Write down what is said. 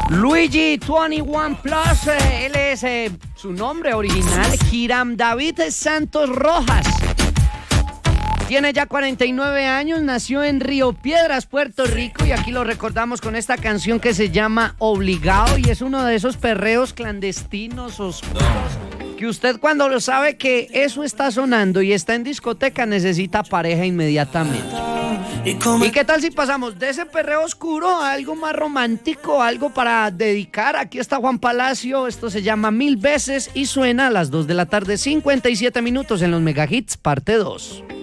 Luigi 21 Plus, él es su nombre original, Hiram David Santos Rojas. Tiene ya 49 años, nació en Río Piedras, Puerto Rico, y aquí lo recordamos con esta canción que se llama Obligado, y es uno de esos perreos clandestinos, oscuros, que usted cuando lo sabe que eso está sonando y está en discoteca necesita pareja inmediatamente. ¿Y qué tal si pasamos de ese perreo oscuro a algo más romántico, algo para dedicar? Aquí está Juan Palacio, esto se llama Mil Veces y suena a las 2 de la tarde, 57 minutos en los Megahits, parte 2.